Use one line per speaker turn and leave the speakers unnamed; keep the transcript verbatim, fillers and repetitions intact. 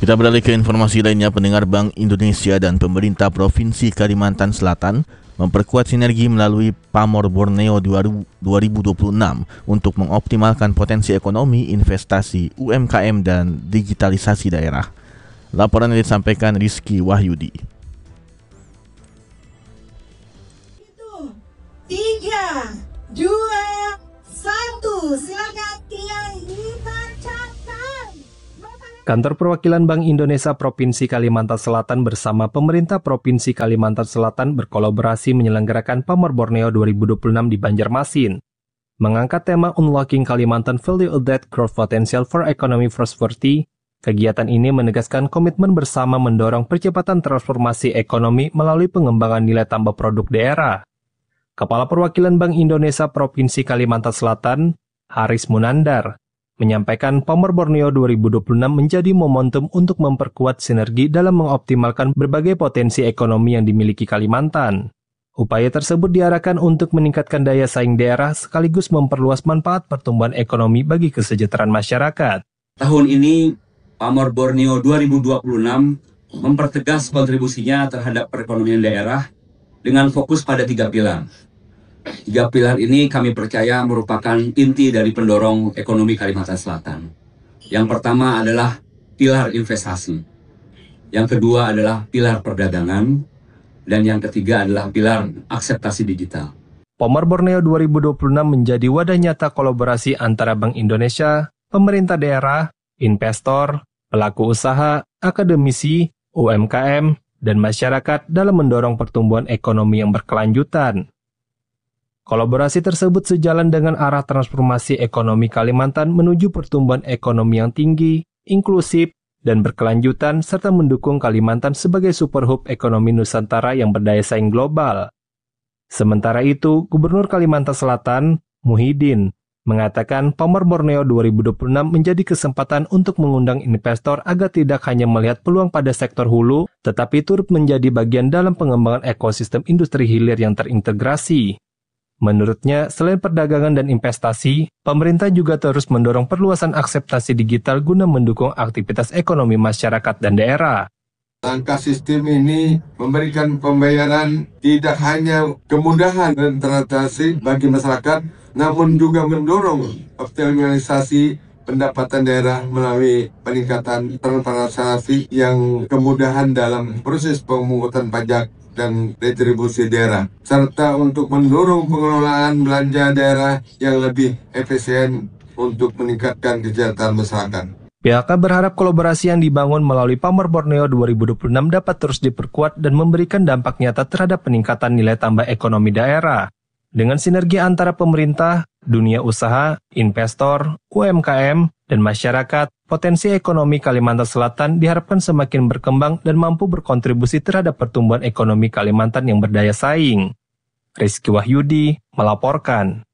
Kita beralih ke informasi lainnya. Pendengar, Bank Indonesia dan pemerintah Provinsi Kalimantan Selatan memperkuat sinergi melalui Pamor Borneo dua ribu dua puluh enam untuk mengoptimalkan potensi ekonomi, investasi, U M K M, dan digitalisasi daerah. Laporan yang disampaikan Rizky Wahyudi.
Tiga, dua, satu, silakan yang dibacakan.
Kantor Perwakilan Bank Indonesia Provinsi Kalimantan Selatan bersama pemerintah Provinsi Kalimantan Selatan berkolaborasi menyelenggarakan Pamor Borneo dua ribu dua puluh enam di Banjarmasin. Mengangkat tema Unlocking Kalimantan Value Added Growth Potential for Economic Prosperity, kegiatan ini menegaskan komitmen bersama mendorong percepatan transformasi ekonomi melalui pengembangan nilai tambah produk daerah. Kepala Perwakilan Bank Indonesia Provinsi Kalimantan Selatan, Haris Munandar, menyampaikan Pamor Borneo dua ribu dua puluh enam menjadi momentum untuk memperkuat sinergi dalam mengoptimalkan berbagai potensi ekonomi yang dimiliki Kalimantan. Upaya tersebut diarahkan untuk meningkatkan daya saing daerah sekaligus memperluas manfaat pertumbuhan ekonomi bagi kesejahteraan masyarakat.
Tahun ini, Pamor Borneo dua ribu dua puluh enam mempertegas kontribusinya terhadap perekonomian daerah dengan fokus pada tiga pilar. Tiga pilar ini kami percaya merupakan inti dari pendorong ekonomi Kalimantan Selatan. Yang pertama adalah pilar investasi. Yang kedua adalah pilar perdagangan. Dan yang ketiga adalah pilar akseptasi digital.
Pamor Borneo dua ribu dua puluh enam menjadi wadah nyata kolaborasi antara Bank Indonesia, pemerintah daerah, investor, pelaku usaha, akademisi, U M K M, dan masyarakat dalam mendorong pertumbuhan ekonomi yang berkelanjutan. Kolaborasi tersebut sejalan dengan arah transformasi ekonomi Kalimantan menuju pertumbuhan ekonomi yang tinggi, inklusif, dan berkelanjutan, serta mendukung Kalimantan sebagai super hub ekonomi Nusantara yang berdaya saing global. Sementara itu, Gubernur Kalimantan Selatan, Muhyiddin, mengatakan Pamor Borneo dua ribu dua puluh enam menjadi kesempatan untuk mengundang investor agar tidak hanya melihat peluang pada sektor hulu, tetapi turut menjadi bagian dalam pengembangan ekosistem industri hilir yang terintegrasi. Menurutnya, selain perdagangan dan investasi, pemerintah juga terus mendorong perluasan akseptasi digital guna mendukung aktivitas ekonomi masyarakat dan daerah.
Langkah sistem ini memberikan pembayaran tidak hanya kemudahan dan transaksi bagi masyarakat, namun juga mendorong optimalisasi pendapatan daerah melalui peningkatan transparansi yang kemudahan dalam proses pemungutan pajak dan retribusi daerah, serta untuk mendorong pengelolaan belanja daerah yang lebih efisien untuk meningkatkan kesejahteraan masyarakat.
Pihaknya berharap kolaborasi yang dibangun melalui Pamor Borneo dua ribu dua puluh enam dapat terus diperkuat dan memberikan dampak nyata terhadap peningkatan nilai tambah ekonomi daerah. Dengan sinergi antara pemerintah, dunia usaha, investor, U M K M, dan masyarakat, potensi ekonomi Kalimantan Selatan diharapkan semakin berkembang dan mampu berkontribusi terhadap pertumbuhan ekonomi Kalimantan yang berdaya saing. Rizky Wahyudi melaporkan.